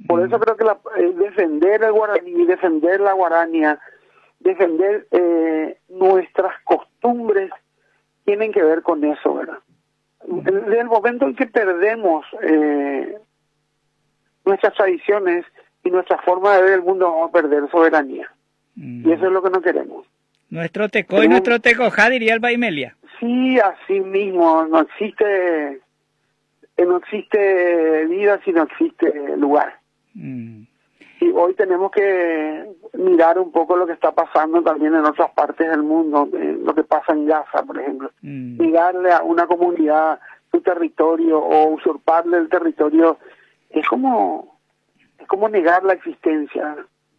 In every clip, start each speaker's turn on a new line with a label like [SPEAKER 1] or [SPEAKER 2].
[SPEAKER 1] Por eso creo que defender el guaraní, defender la guarania, defender nuestras costumbres, tienen que ver con eso, ¿verdad? En el momento en que perdemos nuestras tradiciones y nuestra forma de ver el mundo, vamos a perder soberanía. Y eso es lo que no queremos.
[SPEAKER 2] Nuestro teco y nuestro tecojá, diría el Baimelia.
[SPEAKER 1] Sí, así mismo, no existe vida si no existe lugar. Y hoy tenemos que mirar un poco lo que está pasando también en otras partes del mundo, lo que pasa en Gaza, por ejemplo. Negarle a una comunidad su territorio o usurparle el territorio es como negar la existencia.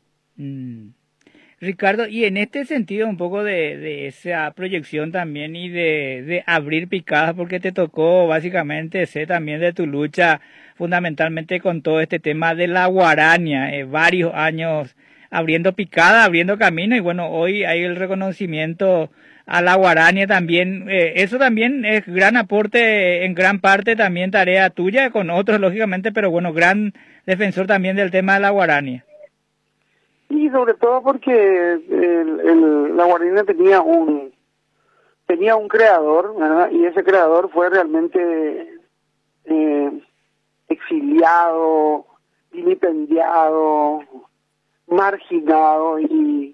[SPEAKER 2] Ricardo, y en este sentido un poco de esa proyección también y de abrir picadas, porque te tocó básicamente sé también de tu lucha fundamentalmente con todo este tema de la guarania, varios años abriendo picadas, abriendo camino, y bueno, hoy hay el reconocimiento a la guarania también. Eso también es gran aporte, en gran parte también tarea tuya, con otros lógicamente, pero bueno, gran defensor también del tema de la guarania.
[SPEAKER 1] Y sobre todo porque la guarania tenía un creador, ¿verdad? Y ese creador fue realmente exiliado, vilipendiado, marginado y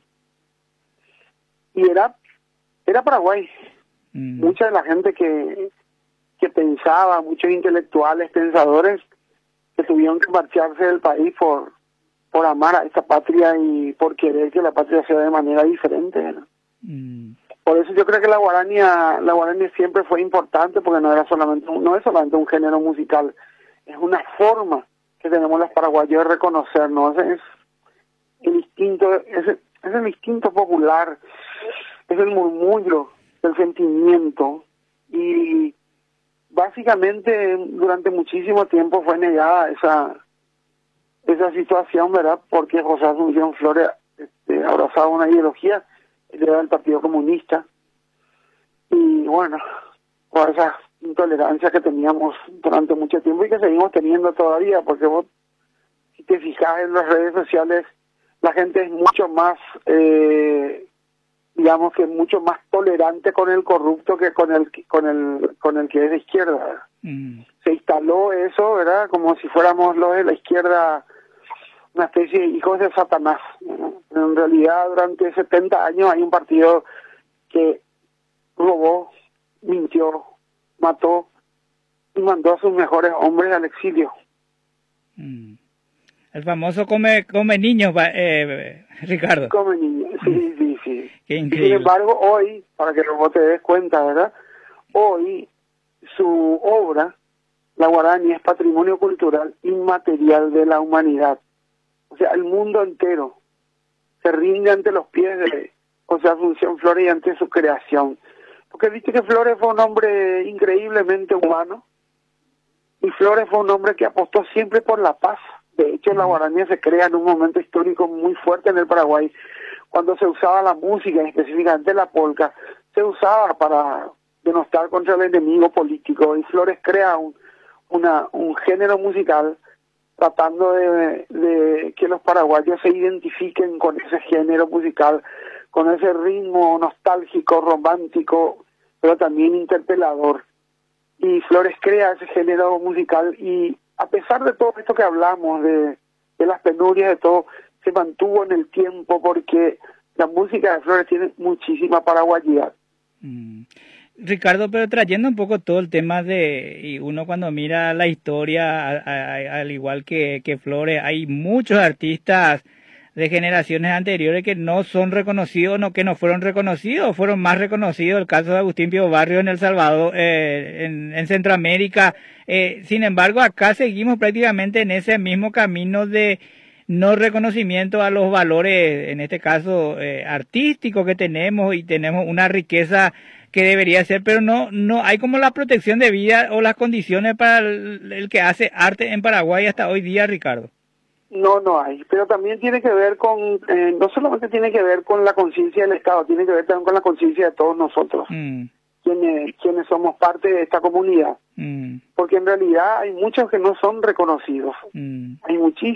[SPEAKER 1] era Paraguay. Mucha de la gente que pensaba, muchos intelectuales, pensadores, que tuvieron que marcharse del país por amar a esta patria y por querer que la patria sea de manera diferente, ¿no? Por eso yo creo que la guarania siempre fue importante, porque no es solamente un género musical, es una forma que tenemos los paraguayos de reconocernos, es el instinto, es el instinto popular, es el murmullo del sentimiento, y básicamente durante muchísimo tiempo fue negada esa situación, ¿verdad? Porque José Asunción Flores abrazaba una ideología, él era del Partido Comunista, y bueno, por esa intolerancia que teníamos durante mucho tiempo y que seguimos teniendo todavía, porque vos, si te fijas en las redes sociales, la gente es mucho más, digamos que mucho más tolerante con el corrupto que con el que es de izquierda. Se instaló eso, ¿verdad? Como si fuéramos los de la izquierda, una especie de hijos de Satanás, ¿no? En realidad, durante 70 años hay un partido que robó, mintió, mató y mandó a sus mejores hombres al exilio.
[SPEAKER 2] El famoso come niños, Ricardo.
[SPEAKER 1] Come niños, sí.
[SPEAKER 2] Qué
[SPEAKER 1] y
[SPEAKER 2] increíble.
[SPEAKER 1] sin embargo, hoy, para que vos te des cuenta, ¿verdad? Hoy su obra, La Guarania, es patrimonio cultural inmaterial de la humanidad. O sea, el mundo entero se rinde ante los pies de José Asunción Flores y ante su creación. Porque viste que Flores fue un hombre increíblemente humano, y Flores fue un hombre que apostó siempre por la paz. De hecho, la guarania se crea en un momento histórico muy fuerte en el Paraguay, cuando se usaba la música, específicamente la polca, se usaba para denostar contra el enemigo político, y Flores crea un género musical tratando de que los paraguayos se identifiquen con ese género musical, con ese ritmo nostálgico, romántico, pero también interpelador. Y Flores crea ese género musical, y a pesar de todo esto que hablamos, de las penurias, de todo, se mantuvo en el tiempo, porque la música de Flores tiene muchísima paraguayidad.
[SPEAKER 2] Ricardo, pero trayendo un poco todo el tema y uno cuando mira la historia, al igual que Flores, hay muchos artistas de generaciones anteriores que no son reconocidos, que no fueron reconocidos, fueron más reconocidos. El caso de Agustín Pío Barrios en El Salvador, en Centroamérica. Sin embargo, acá seguimos prácticamente en ese mismo camino de no reconocimiento a los valores, en este caso artísticos que tenemos, y tenemos una riqueza que debería ser, pero no hay como la protección de vida o las condiciones para el que hace arte en Paraguay hasta hoy día, Ricardo.
[SPEAKER 1] No hay, pero también tiene que ver con, no solamente tiene que ver con la conciencia del Estado, tiene que ver también con la conciencia de todos nosotros, quienes somos parte de esta comunidad, porque en realidad hay muchos que no son reconocidos, hay muchísimos